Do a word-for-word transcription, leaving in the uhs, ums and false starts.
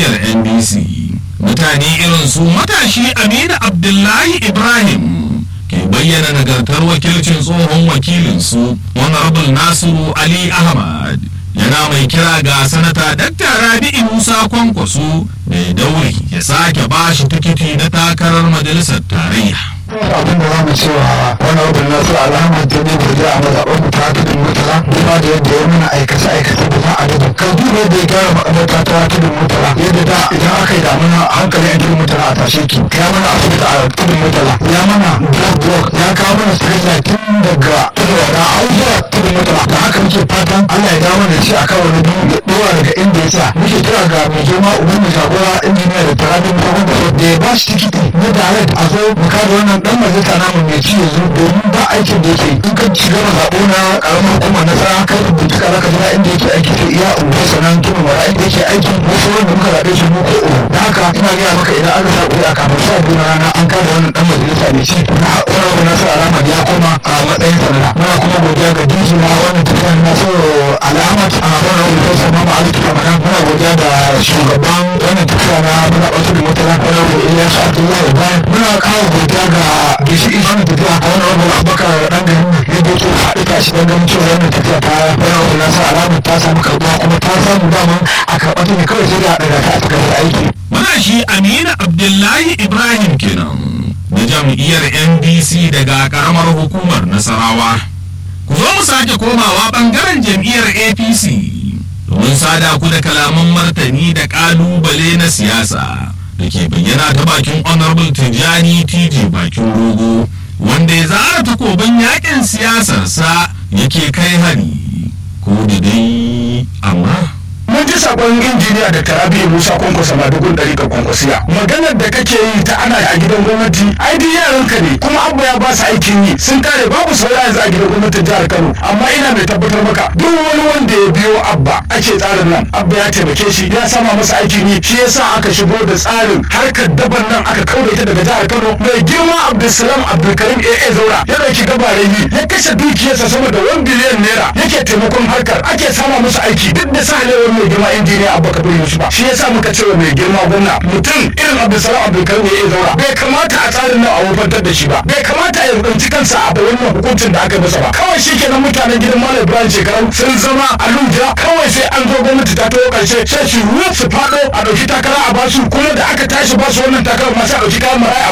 jam'iyyar N D C. Mutane irin su matashi Aminu Abdullahi Ibrahim ke bayyana nagartar wakilcin tsohon wakilinsu Honorable Nasiru Ali Ahmad, yana mai kira ga sanata Dakta Rabi'u Musa Kwankwaso da ya daure ya sake bashi tikiti na takarar majalisar tarayya. abin da zamu cewa wani abin nasu alamar da ne da a mazaɓar mu ta tudun mutala duba da yadda ya mana aikace aikace da za a dada kan duba yadda ya gyara makabarta ta tudun mutala yadda da idan aka yi damuna hankalin yan tudun mutala a tashe ki ya mana asibiti a tudun mutala ya mana block block ya kawo mana sirri tun daga tudun wada har zuwa tudun mutala da haka muke fatan Allah ya dawo da shi akan wani biyu da ɗora daga inda ya sa muke kira ga mai girma uban mai jagora injiniya da tarabi musamman da ya ba shi tikiti na direct a zo mu kada wannan dan majalisa namu mai ci yanzu domin ba aikin da yake in ka shiga mazaɓo na ƙaramin hukumar nasara kai bincika za ka jira inda yake aiki sai iya unguwar sanan tunu mara inda yake aiki wasu wanda muka zaɓe shi mu ko uku da haka ina gaya maka idan aka sa ƙuri'a kafin sha biyu na rana an kada wannan dan majalisa mai ci na wani abu nasara alama ya koma a matsayin sanada muna kuma godiya ga dinki na wannan tafiya na so alamat a wannan unguwar sanan ma aliki ramadan muna godiya da shugaban wannan tafiya na muna ɓasu da mutane wannan Ilyas Abdullahi Ibrahim muna kawo godiya ga gishi ishanin tafiya a wani rabu abubakar dan garin yadda yake haɗu tashi don ganin cewa wannan tafiya ta wani rabu nasa alamar ta samu karɓuwa kuma ta samu daman a karɓa ta ne kawai sai da haɗa ta a cikin aiki. Muna shi Aminu Abdullahi Ibrahim kenan na jam'iyyar N D C daga karamar hukumar Nasarawa. Ku zo mu sake komawa bangaren jam'iyyar A P C domin sada ku da kalaman martani da ƙalubale na siyasa da ke bayyana ta bakin Honorable Tijjani T J bakin rogo wanda ya zara takobin yakin siyasarsa yake kai hari ko da dai amma mun ji sakon injiniya da tarabi musa kwankwasa madugun ɗari ka kwankwasiya maganar da kake yi ta ana a gidan gwamnati ai duk yaranka ne kuma abba ya ba su aikin yi sun kare babu saura yanzu a gidan gwamnatin jihar kano amma ina mai tabbatar maka duk wani wanda ya biyo abba ake tsarin nan abba ya taimake shi ya sama masa aikin yi shi yasa aka shigo da tsarin harkar daban nan aka kauda ita daga jihar kano mai girma abdulsalam abdulkarim aa zaura ya dauki gabarai yi ya kashe dukiyarsa sama da wani biliyan naira yake taimakon harkar ake sama masa aiki duk da sahalewar mai girma injiniya abba kabir yusuf ba shi yasa muka ce wa mai girma gwamna mutum irin abdulsalam abdulkarim ya zaura bai kamata a tsarin nan a wofantar da shi ba bai kamata ya tsinci kansa a wannan hukuncin da aka masa ba kawai shi kenan mutanen gidan malam ibrahim shekaru sun zama aluja kawai sai an zo gwamnati ta taho karshe sai su ruwa su fado a dauki takara a basu kuma da aka tashi basu wannan takarar ma sai a dauki kayan maraya